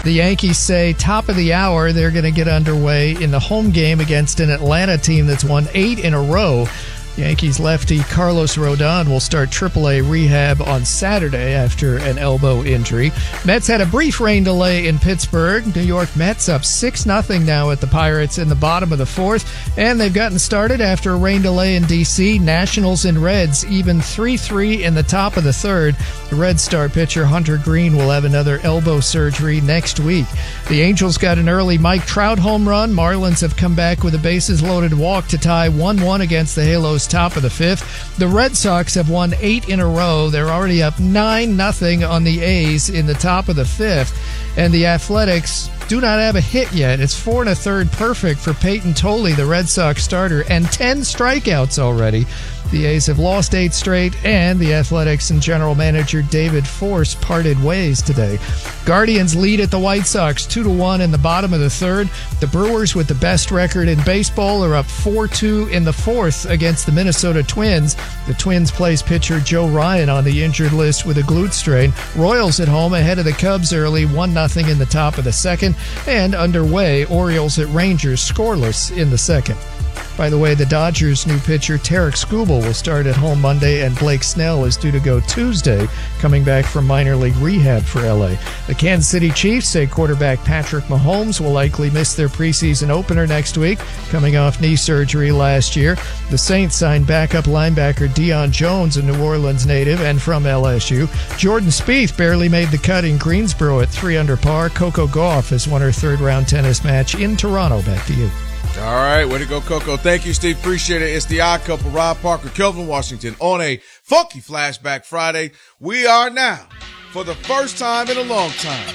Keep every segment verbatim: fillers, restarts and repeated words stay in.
The Yankees say top of the hour they're going to get underway in the home game against an Atlanta team that's won eight in a row. Yankees lefty Carlos Rodon will start triple A rehab on Saturday after an elbow injury. Mets had a brief rain delay in Pittsburgh. New York Mets up six nothing now at the Pirates in the bottom of the fourth, and they've gotten started after a rain delay in D C. Nationals and Reds even three three in the top of the third. The Red Star pitcher Hunter Green will have another elbow surgery next week. The Angels got an early Mike Trout home run. Marlins have come back with a bases-loaded walk to tie one one against the Halos top of the fifth. The Red Sox have won eight in a row. They're already up nine nothing on the A's in the top of the fifth. And the Athletics do not have a hit yet. It's four and a third perfect for Peyton Tolley, the Red Sox starter, and ten strikeouts already. The A's have lost eight straight, and the Athletics and general manager David Force parted ways today. Guardians lead at the White Sox two to one in the bottom of the third. The Brewers, with the best record in baseball, are up four two in the fourth against the Minnesota Twins. The Twins place pitcher Joe Ryan on the injured list with a glute strain. Royals at home ahead of the Cubs early, one nothing in the top of the second. And underway, Orioles at Rangers scoreless in the second. By the way, the Dodgers' new pitcher, Tarek Skubal, will start at home Monday, and Blake Snell is due to go Tuesday, coming back from minor league rehab for L A. The Kansas City Chiefs say quarterback Patrick Mahomes will likely miss their preseason opener next week, coming off knee surgery last year. The Saints signed backup linebacker Deion Jones, a New Orleans native and from L S U. Jordan Spieth barely made the cut in Greensboro at three under par. Coco Gauff has won her third-round tennis match in Toronto. Back to you. All right, way to go, Coco. Thank you, Steve. Appreciate it. It's the Odd Couple, Rob Parker, Kelvin Washington, on a funky Flashback Friday. We are now, for the first time in a long time,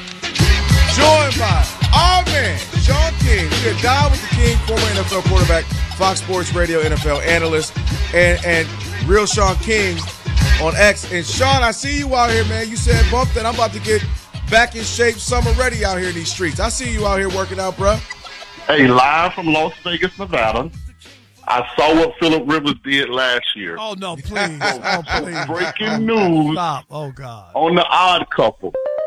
joined by our man, Sean King. We are Dial with the King, former N F L quarterback, Fox Sports Radio N F L analyst, and, and real Sean King on X. And Sean, I see you out here, man. You said bump that I'm about to get back in shape, summer ready out here in these streets. I see you out here working out, bro. Hey, live from Las Vegas, Nevada. I saw what Phillip Rivers did last year. Oh, no, please. Oh, please. Breaking news. Stop. Oh, God. On the Odd Couple.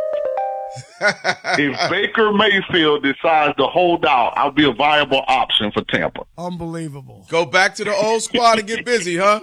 If Baker Mayfield decides to hold out, I'll be a viable option for Tampa. Unbelievable. Go back to the old squad and get busy, huh?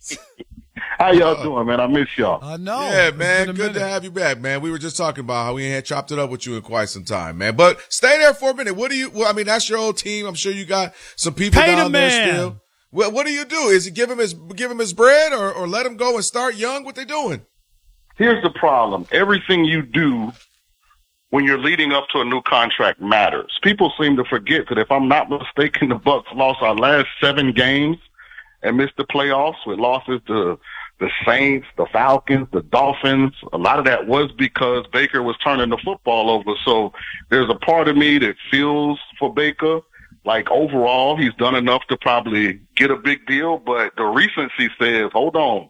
How y'all doing, man? I miss y'all. I know. Yeah, man. Good to have you back, man. We were just talking about how we ain't had chopped it up with you in quite some time, man. But stay there for a minute. What do you, well, I mean, that's your old team. I'm sure you got some people Pay down the there man. still. Well, what do you do? Is it give him his, give him his bread or, or let him go and start young? What they doing? Here's the problem. Everything you do when you're leading up to a new contract matters. People seem to forget that, if I'm not mistaken, the Bucs lost our last seven games and missed the playoffs with losses to the Saints, the Falcons, the Dolphins. A lot of that was because Baker was turning the football over. So there's a part of me that feels for Baker. Like, overall, he's done enough to probably get a big deal, but the recency says, hold on.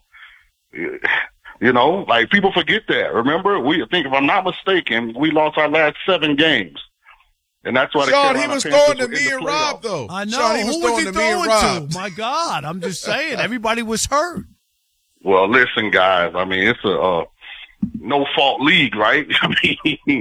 You know, like, people forget that. Remember, we think, if I'm not mistaken, we lost our last seven games. And that's why Sean, he was throwing to me and Rob, though. I know. Sean, he was Who throwing was he to me and throwing Rob. to? My God. I'm just saying. Everybody was hurt. Well, listen, guys. I mean, it's a uh, no-fault league, right? I mean,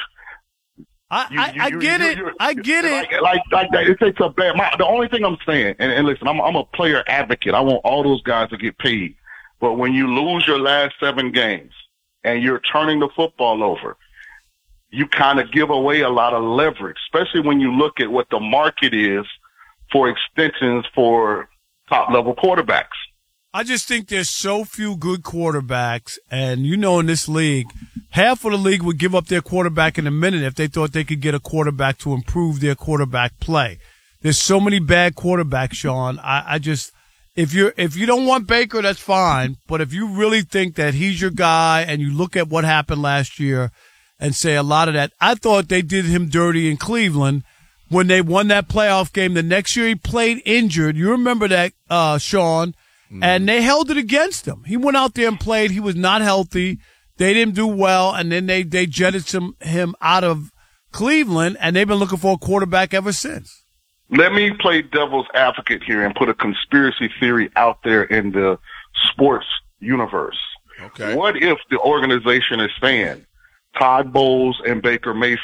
I, you, I, I you, get you, it. you, I get like, it. Like, like that. It takes a bad. My, the only thing I'm saying, and, and listen, I'm, I'm a player advocate. I want all those guys to get paid. But when you lose your last seven games and you're turning the football over, you kind of give away a lot of leverage, especially when you look at what the market is for extensions for top-level quarterbacks. I just think there's so few good quarterbacks, and you know, in this league, half of the league would give up their quarterback in a minute if they thought they could get a quarterback to improve their quarterback play. There's so many bad quarterbacks, Sean. I, I just, if you're, if you don't want Baker, that's fine. But if you really think that he's your guy and you look at what happened last year and say a lot of that, I thought they did him dirty in Cleveland when they won that playoff game. The next year he played injured. You remember that, uh, Sean? And they held it against him. He went out there and played. He was not healthy. They didn't do well, and then they, they jetted some, him out of Cleveland, and they've been looking for a quarterback ever since. Let me play devil's advocate here and put a conspiracy theory out there in the sports universe. Okay. What if the organization is saying Todd Bowles and Baker Mayfield